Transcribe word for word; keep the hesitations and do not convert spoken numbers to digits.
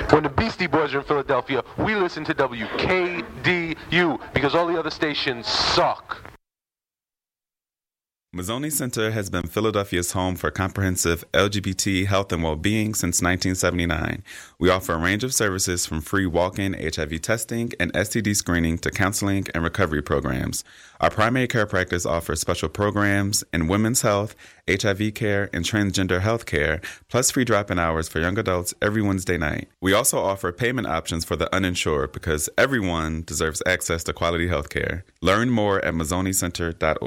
When the Beastie Boys are in Philadelphia, we listen to W K D U because all the other stations suck. Mazzoni Center has been Philadelphia's home for comprehensive L G B T health and well-being since nineteen seventy-nine. We offer a range of services from free walk-in H I V testing and S T D screening to counseling and recovery programs. Our primary care practice offers special programs in women's health, H I V care, and transgender health care, plus free drop-in hours for young adults every Wednesday night. We also offer payment options for the uninsured because everyone deserves access to quality health care. Learn more at mazzoni center dot org.